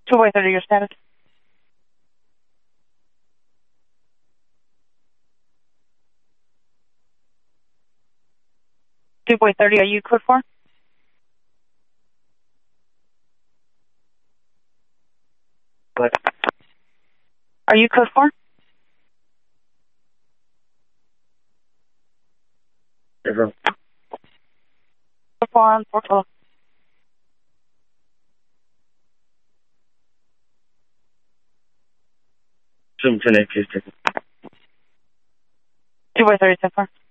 2-30, your status. 2-30, are you code 4? What? Are you code 4? Never. Code 4 on 412. Zoom 10 please. 2-30, 10-4.